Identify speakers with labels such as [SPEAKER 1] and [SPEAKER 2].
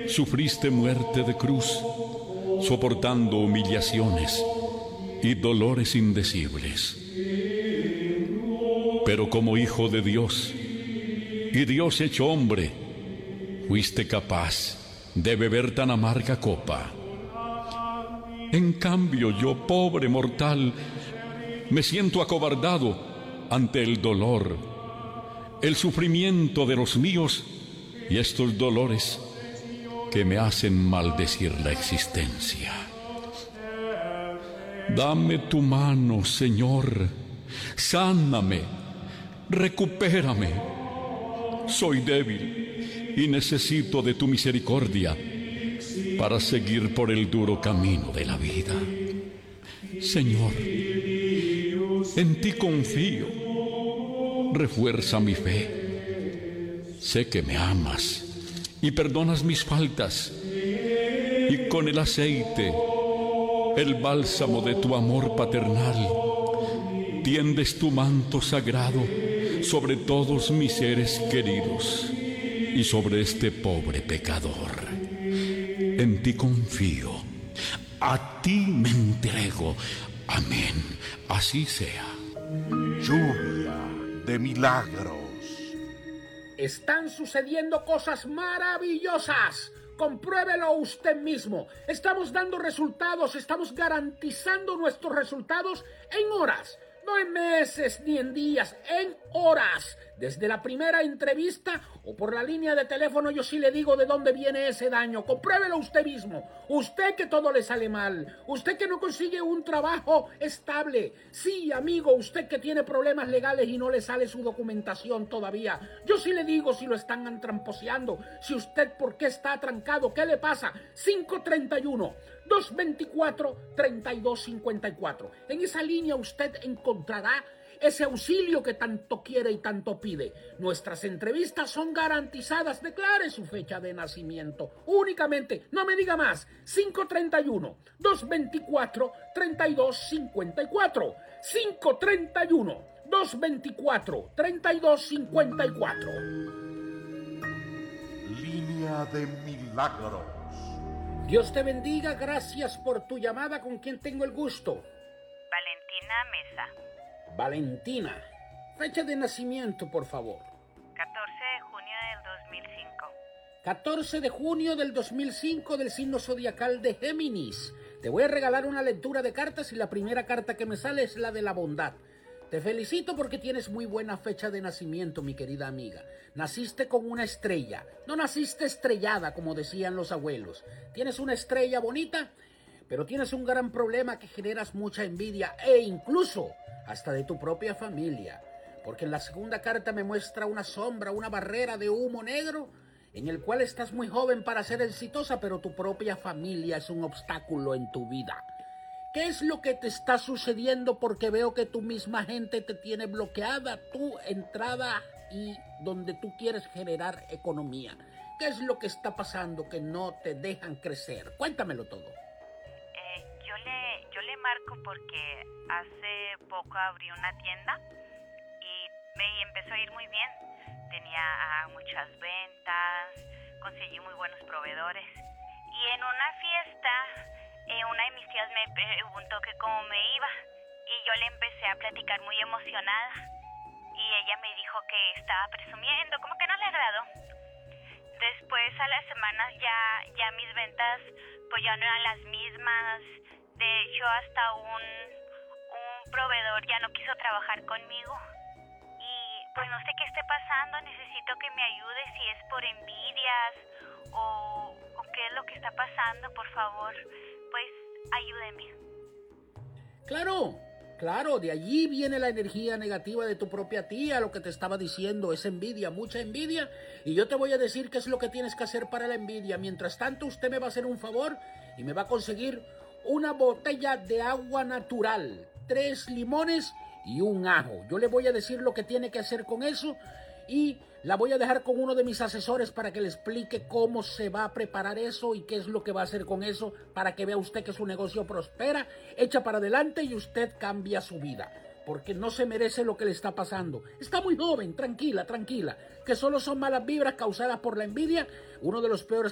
[SPEAKER 1] sufriste muerte de cruz, soportando humillaciones y dolores indecibles. Pero como hijo de Dios, y Dios hecho hombre, fuiste capaz de beber tan amarga copa. En cambio, yo, pobre mortal, me siento acobardado ante el dolor, el sufrimiento de los míos y estos dolores que me hacen maldecir la existencia. Dame tu mano, Señor, sáname, recupérame. Soy débil y necesito de tu misericordia para seguir por el duro camino de la vida. Señor, en ti confío, refuerza mi fe. Sé que me amas y perdonas mis faltas, y con el aceite, el bálsamo de tu amor paternal, tiendes tu manto sagrado sobre todos mis seres queridos y sobre este pobre pecador. En ti confío, a ti me entrego. Amén, así sea.
[SPEAKER 2] Lluvia de milagros.
[SPEAKER 3] Están sucediendo cosas maravillosas. Compruébelo usted mismo. Estamos dando resultados, estamos garantizando nuestros resultados en horas. No en meses ni en días, en horas. Desde la primera entrevista o por la línea de teléfono yo sí le digo de dónde viene ese daño. Compruébelo usted mismo. Usted que todo le sale mal. Usted que no consigue un trabajo estable. Sí, amigo, usted que tiene problemas legales y no le sale su documentación todavía. Yo sí le digo si lo están tramposeando. Si usted por qué está atrancado. ¿Qué le pasa? 531-224-3254. En esa línea usted encontrará ese auxilio que tanto quiere y tanto pide. Nuestras entrevistas son garantizadas. Declare su fecha de nacimiento. Únicamente, no me diga más. 531-224-3254. 531-224-3254.
[SPEAKER 2] Línea de milagros.
[SPEAKER 3] Dios te bendiga. Gracias por tu llamada. ¿Con quién tengo el gusto?
[SPEAKER 4] Valentina Mesa.
[SPEAKER 3] Valentina. Fecha de nacimiento, por favor.
[SPEAKER 4] 14 de junio del 2005.
[SPEAKER 3] 14 de junio del 2005 del signo zodiacal de Géminis. Te voy a regalar una lectura de cartas y la primera carta que me sale es la de la bondad. Te felicito porque tienes muy buena fecha de nacimiento, mi querida amiga. Naciste con una estrella. No naciste estrellada, como decían los abuelos. Tienes una estrella bonita, pero tienes un gran problema que generas mucha envidia e incluso hasta de tu propia familia. Porque en la segunda carta me muestra una sombra, una barrera de humo negro en el cual estás muy joven para ser exitosa, pero tu propia familia es un obstáculo en tu vida. ¿Qué es lo que te está sucediendo? Porque veo que tu misma gente te tiene bloqueada tu entrada y donde tú quieres generar economía. ¿Qué es lo que está pasando que no te dejan crecer? Cuéntamelo todo.
[SPEAKER 4] Yo le marco porque hace poco abrí una tienda y me empezó a ir muy bien. Tenía muchas ventas, conseguí muy buenos proveedores. Y en una fiesta, una de mis tías me preguntó que cómo me iba. Y yo le empecé a platicar muy emocionada. Y ella me dijo que estaba presumiendo, como que no le agradó. Después, a las semanas, ya mis ventas pues ya no eran las mismas. De hecho, hasta un proveedor ya no quiso trabajar conmigo. Y pues no sé qué esté pasando, necesito que me ayude, si es por envidias o qué es lo que está pasando, por favor, pues ayúdeme.
[SPEAKER 3] Claro, de allí viene la energía negativa de tu propia tía, lo que te estaba diciendo, es envidia, mucha envidia, y yo te voy a decir qué es lo que tienes que hacer para la envidia. Mientras tanto, usted me va a hacer un favor y me va a conseguir una botella de agua natural, 3 limones y un ajo. Yo le voy a decir lo que tiene que hacer con eso y la voy a dejar con uno de mis asesores para que le explique cómo se va a preparar eso y qué es lo que va a hacer con eso para que vea usted que su negocio prospera, echa para adelante y usted cambia su vida. Porque no se merece lo que le está pasando. Está muy joven, tranquila, que solo son malas vibras causadas por la envidia. Uno de los peores